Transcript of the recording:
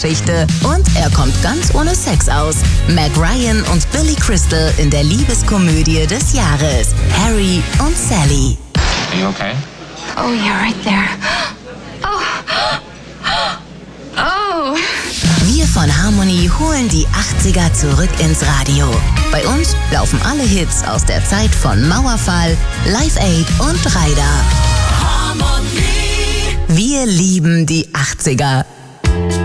Liebesgeschichte und er kommt ganz ohne Sex aus. Meg Ryan und Billy Crystal in der Liebeskomödie des Jahres. Harry und Sally. Are you okay? Oh, yeah, right there. Oh. Oh. Wir von Harmony holen die 80er zurück ins Radio. Bei uns laufen alle Hits aus der Zeit von Mauerfall, Live Aid und Raider. Harmony. Wir lieben die 80er.